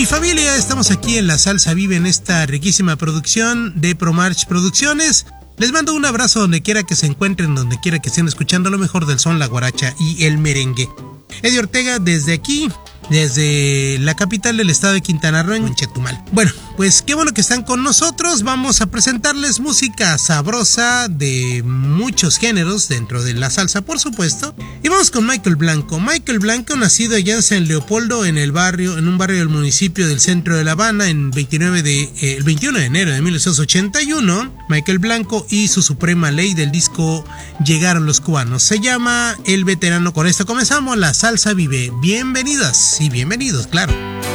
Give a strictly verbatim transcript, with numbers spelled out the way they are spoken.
Mi familia, estamos aquí en La Salsa Vive en esta riquísima producción de ProMarch Producciones. Les mando un abrazo donde quiera que se encuentren, donde quiera que estén escuchando lo mejor del son, la guaracha y el merengue. Eddie Ortega desde aquí, desde la capital del estado de Quintana Roo, en Chetumal. Bueno, pues qué bueno que están con nosotros. Vamos a presentarles música sabrosa de muchos géneros dentro de la salsa, por supuesto. Y vamos con Michael Blanco. Michael Blanco, nacido allá en San Leopoldo, en el barrio, en un barrio del municipio del centro de La Habana, en veintinueve de, eh, el veintiuno de enero de mil novecientos ochenta y uno. Michael Blanco y su suprema ley del disco Llegaron los Cubanos. Se llama El Veterano. Con esto comenzamos La Salsa Vive. Bienvenidas y bienvenidos, claro.